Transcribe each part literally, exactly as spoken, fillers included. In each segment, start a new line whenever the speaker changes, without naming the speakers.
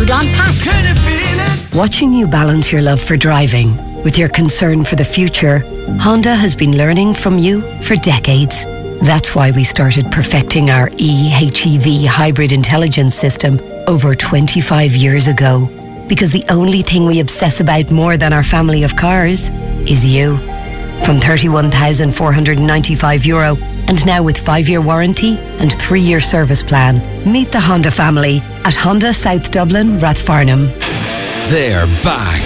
on pack.
Can you feel it?
Watching you balance your love for driving with your concern for the future, Honda has been learning from you for decades. That's why we started perfecting our e-H E V hybrid intelligence system over twenty-five years ago. Because the only thing we obsess about more than our family of cars is you. From thirty-one thousand four hundred ninety-five euro and now with five-year warranty and three-year service plan. Meet the Honda family at Honda South Dublin, Rathfarnham.
They're back.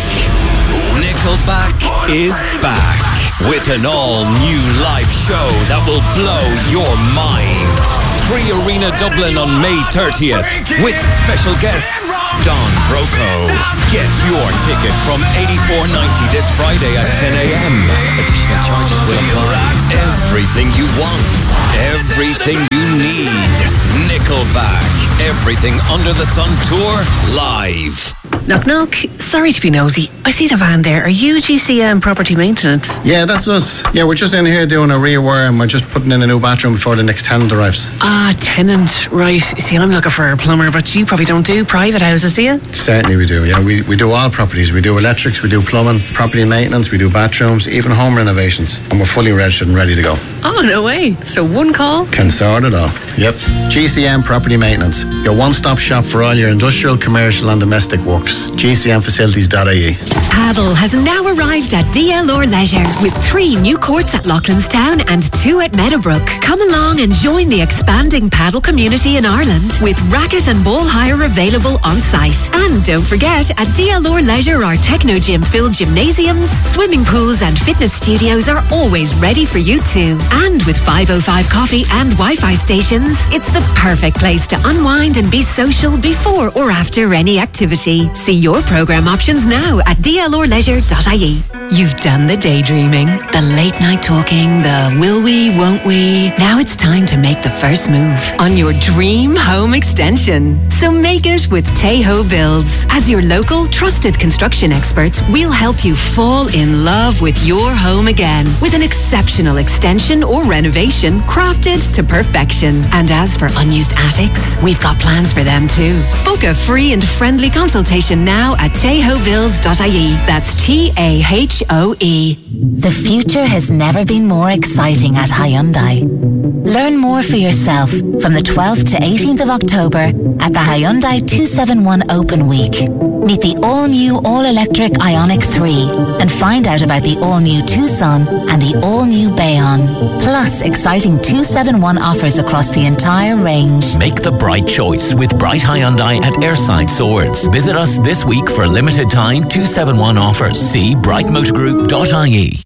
Nickelback is back with an all-new live show that will blow your mind. Three Arena Dublin on May thirtieth with special guests Don Broco. Get your ticket from eighty-four ninety this Friday at ten a.m. Additional charges will apply. Everything you want, everything you need. Nickelback, Everything Under the Sun tour live.
Knock knock. Sorry to be nosy. I see the van there. Are you G C M Property Maintenance?
Yeah, that's us. Yeah, we're just in here doing a rewire and we're just putting in a new bathroom before the next tenant arrives.
Ah, tenant. Right. See, I'm looking for a plumber, but you probably don't do private houses, do you?
Certainly we do, yeah. We, we do all properties. We do electrics, we do plumbing, property maintenance, we do bathrooms, even home renovations. And we're fully registered and ready to go.
Oh, no way. So one call?
Can sort it all. Yep. G C M Property Maintenance. Your one-stop shop for all your industrial, commercial and domestic works. G C M facilities dot I E.
Paddle has now arrived at D L R Leisure with three new courts at Loughlinstown and two at Meadowbrook. Come along and join the expanding paddle community in Ireland with racket and ball hire available on site. And don't forget, at D L R Leisure, our techno gym filled gymnasiums, swimming pools and fitness studios are always ready for you too. And with five oh five coffee and Wi-Fi stations, it's the perfect place to unwind and be social before or after any activity. See your programme options now at D L R leisure dot I E. You've done the daydreaming, the late night talking, the will we, won't we. Now it's time to make the first move on your dream home extension. So make it with Tejo Builds. As your local trusted construction experts, we'll help you fall in love with your home again with an exceptional extension or renovation crafted to perfection. And as for unused attics, we've got plans for them too. Book a free and friendly consultation now at tejo builds dot I E. That's T A H O E.
The future has never been more exciting at Hyundai. Learn more for yourself from the twelfth to eighteenth of October at the Hyundai two seventy-one Open Week. Meet the all-new all-electric Ioniq three and find out about the all-new Tucson and the all-new Bayon. Plus exciting two seventy-one offers across the entire range.
Make the bright choice with Bright Hyundai at Airside Swords. Visit us this week for limited time two seventy-one offers. See bright motor group dot I E.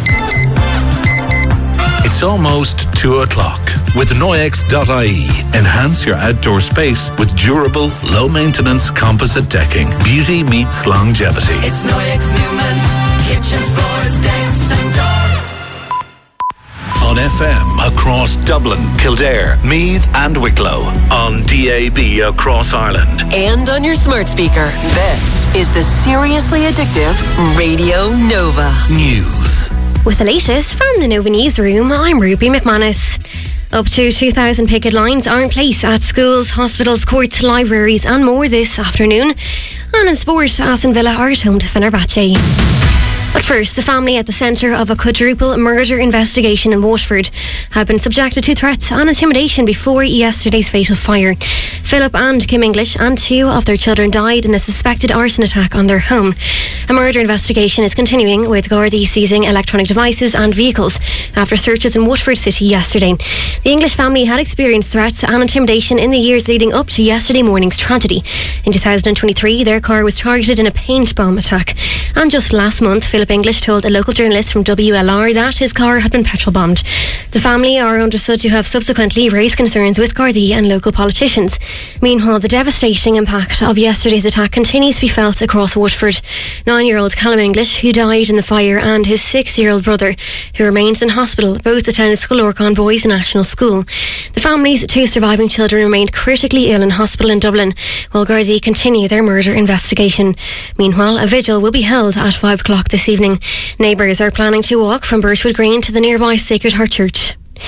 It's almost two o'clock. With Noyex dot I E, enhance your outdoor space with durable, low-maintenance composite decking. Beauty meets longevity.
It's Noyex Newman. Kitchens, floors, decks and doors.
On F M across Dublin, Kildare, Meath and Wicklow. On D A B across Ireland.
And on your smart speaker. This is the Seriously Addictive Radio Nova.
News.
With the latest from the Nova Newsroom, I'm Ruby McManus. Up to two thousand picket lines are in place at schools, hospitals, courts, libraries and more this afternoon. And in sport, Aston Villa are at home to Fenerbahce. But first, the family at the centre of a quadruple murder investigation in Waterford have been subjected to threats and intimidation before yesterday's fatal fire. Philip and Kim English and two of their children died in a suspected arson attack on their home. A murder investigation is continuing, with Gardaí seizing electronic devices and vehicles after searches in Waterford City yesterday. The English family had experienced threats and intimidation in the years leading up to yesterday morning's tragedy. In two thousand twenty-three, their car was targeted in a paint bomb attack. And just last month, Philip English told a local journalist from W L R that his car had been petrol bombed. The family are understood to have subsequently raised concerns with Gardaí and local politicians. Meanwhile, the devastating impact of yesterday's attack continues to be felt across Waterford. Nine-year-old Callum English, who died in the fire, and his six-year-old brother, who remains in hospital, both attended Sculorcon Boys National School. The family's two surviving children remained critically ill in hospital in Dublin, while Gardaí continue their murder investigation. Meanwhile, a vigil will be held at five o'clock this evening. Neighbours are planning to walk from Birchwood Green to the nearby Sacred Heart Church.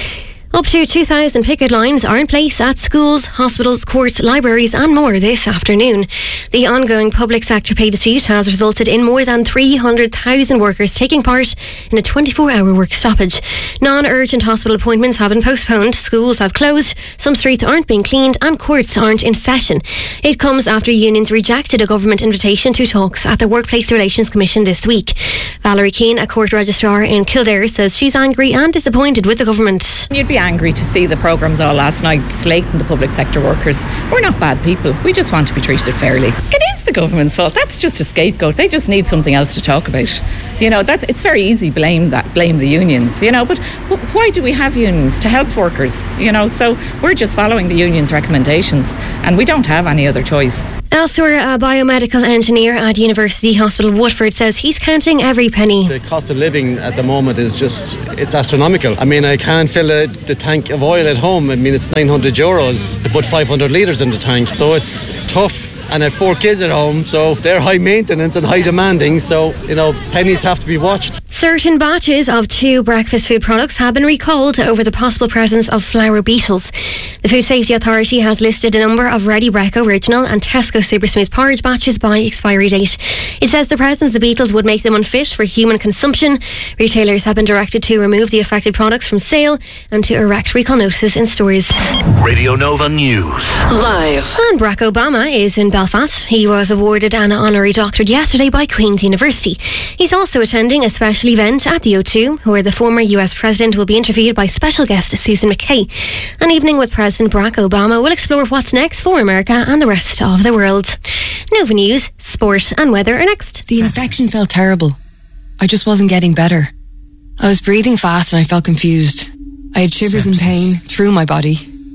Up to two thousand picket lines are in place at schools, hospitals, courts, libraries and more this afternoon. The ongoing public sector pay dispute has resulted in more than three hundred thousand workers taking part in a twenty-four hour work stoppage. Non-urgent hospital appointments have been postponed, schools have closed, some streets aren't being cleaned and courts aren't in session. It comes after unions rejected a government invitation to talks at the Workplace Relations Commission this week. Valerie Keane, a court registrar in Kildare, says she's angry and disappointed with the government.
You'd be angry to see the programmes all last night slating the public sector workers. We're not bad people. We just want to be treated fairly. It is the government's fault. That's just a scapegoat. They just need something else to talk about. You know, that's, it's very easy blame that blame the unions, you know, but wh- why do we have unions? To help workers, you know, so we're just following the union's recommendations and we don't have any other choice.
Elsewhere, a biomedical engineer at University Hospital Woodford says he's counting every penny.
The cost of living at the moment is just, it's astronomical. I mean, I can't fill a, the tank of oil at home. I mean, it's nine hundred euros to put five hundred litres in the tank. So it's tough. And I have four kids at home, so they're high maintenance and high demanding, so, you know, pennies have to be watched.
Certain batches of two breakfast food products have been recalled over the possible presence of flour beetles. The Food Safety Authority has listed a number of Ready Brek Original and Tesco Super Smooth porridge batches by expiry date. It says the presence of beetles would make them unfit for human consumption. Retailers have been directed to remove the affected products from sale and to erect recall notices in stores.
Radio Nova News.
Live.
And Barack Obama is in Belfast. He was awarded an honorary doctorate yesterday by Queen's University. He's also attending a special event at the O two, where the former U S President will be interviewed by special guest Susan McKay. An evening with President Barack Obama will explore what's next for America and the rest of the world. Nova News, sport and weather are next.
The infection felt terrible. I just wasn't getting better. I was breathing fast and I felt confused. I had shivers and pain through my body.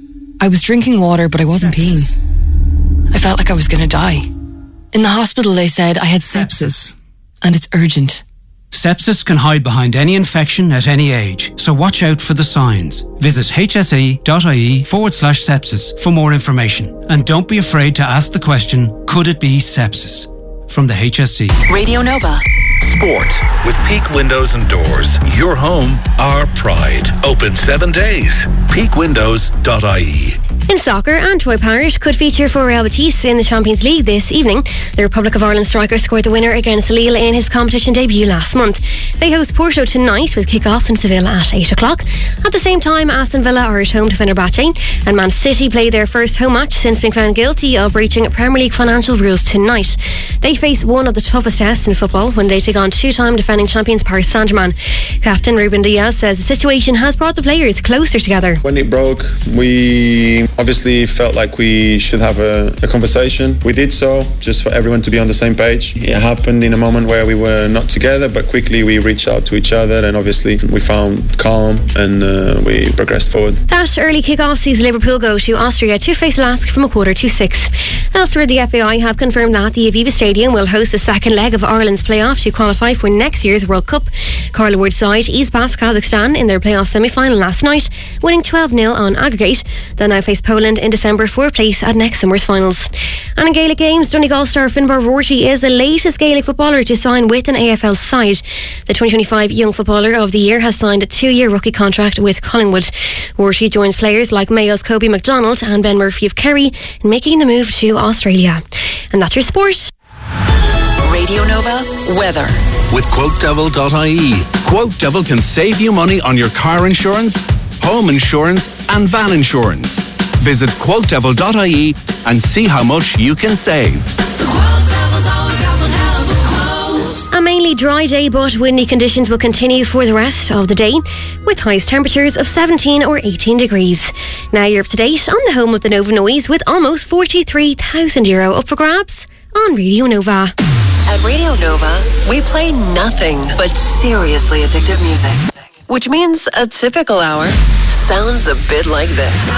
I was drinking water, but I wasn't peeing. I felt like I was going to die. In the hospital, they said I had sepsis, and it's urgent.
Sepsis can hide behind any infection at any age, so watch out for the signs. Visit hse.ie forward slash sepsis for more information. And don't be afraid to ask the question, could it be sepsis? From the H S C.
Radio Nova.
Sport with Peak Windows and Doors. Your home, our pride. Open seven days. peak windows dot I E.
In soccer, and Troy Parrott could feature for Real Betis in the Champions League this evening. The Republic of Ireland striker scored the winner against Lille in his competition debut last month. They host Porto tonight with kick-off in Seville at eight o'clock. At the same time, Aston Villa are at home to Fenerbahce, and Man City play their first home match since being found guilty of breaching Premier League financial rules tonight. They face one of the toughest tests in football when they take on two-time defending champions Paris Saint-Germain. Captain Ruben Diaz says the situation has brought the players closer together.
When it broke, we obviously felt like we should have a, a conversation. We did so, just for everyone to be on the same page. It happened in a moment where we were not together, but quickly we reached out to each other, and obviously we found calm and uh, we progressed forward.
That early kick-off sees Liverpool go to Austria to face Lask from a quarter to six. Elsewhere, the F A I have confirmed that the Aviva Stadium will host the second leg of Ireland's playoff to qualify for next year's World Cup. Carla Wood's side eased past Kazakhstan in their playoff semi-final last night, winning twelve nil on aggregate. They'll now face Poland in December for a place at next summer's finals. And in Gaelic games, Donegal star Finbar Rorty is the latest Gaelic footballer to sign with an A F L side. The twenty twenty-five Young Footballer of the Year has signed a two-year rookie contract with Collingwood. Rorty joins players like Mayo's Kobe McDonald and Ben Murphy of Kerry in making the move to Australia. And that's your sport.
Radio Nova weather.
With quote devil dot I E. Quote Devil can save you money on your car insurance, home insurance and van insurance. Visit quote devil dot I E and see how much you can save.
A mainly dry day, but windy conditions will continue for the rest of the day, with highest temperatures of seventeen or eighteen degrees. Now you're up to date on the home of the Nova Noise, with almost forty-three thousand euro up for grabs on Radio Nova.
At Radio Nova, we play nothing but seriously addictive music, which means a typical hour sounds a bit like this.